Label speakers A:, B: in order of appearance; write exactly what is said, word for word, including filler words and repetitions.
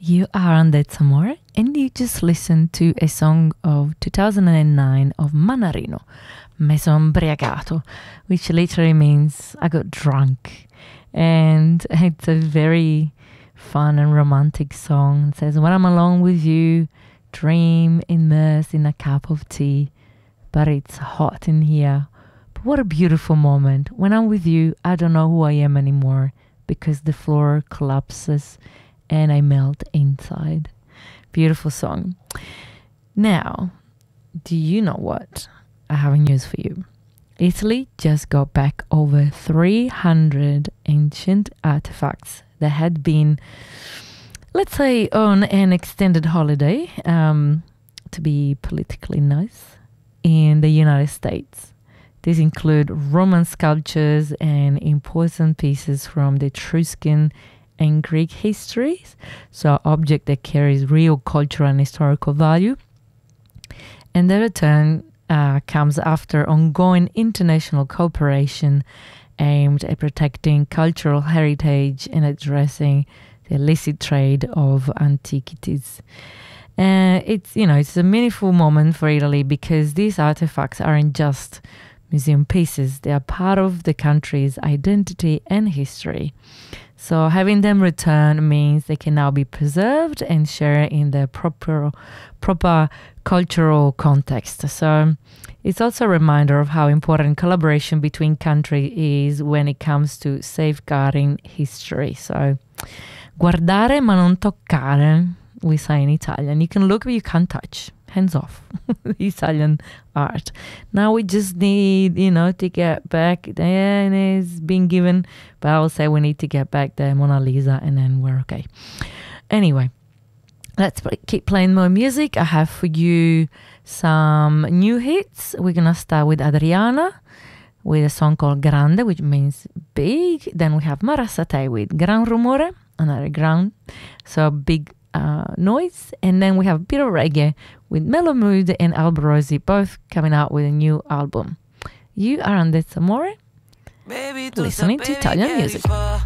A: You are on That's Amore, and you just listened to a song of two thousand nine of Mannarino, Me son briagato, which literally means I got drunk. And it's a very fun and romantic song. It says, when I'm alone with you, dream immersed in a cup of tea, but it's hot in here. But what a beautiful moment. When I'm with you, I don't know who I am anymore because the floor collapses and I melt inside. Beautiful song. Now, do you know what? I have news for you. Italy just got back over three hundred ancient artifacts that had been, let's say, on an extended holiday, um, to be politically nice, in the United States. These include Roman sculptures and important pieces from the Etruscan and Greek histories, so object that carries real cultural and historical value. And the return uh, comes after ongoing international cooperation aimed at protecting cultural heritage and addressing the illicit trade of antiquities. Uh, it's, you know, it's a meaningful moment for Italy because these artifacts aren't just museum pieces. They are part of the country's identity and history. So having them return means they can now be preserved and shared in the proper, proper cultural context. So it's also a reminder of how important collaboration between countries is when it comes to safeguarding history. So guardare ma non toccare, we say in Italian. You can look but you can't touch. Hands off. Italian art. Now we just need, you know, to get back. And it's been given, but I will say we need to get back the Mona Lisa and then we're okay. Anyway, let's play, keep playing more music. I have for you some new hits. We're going to start with Adriana with a song called Grande, which means big. Then we have Mara Satei with Gran Rumore, another ground. So big Uh, noise, and then we have a bit of reggae with Mellow Mood and Alborosi, both coming out with a new album. You are on That's Amore, listening to Italian music.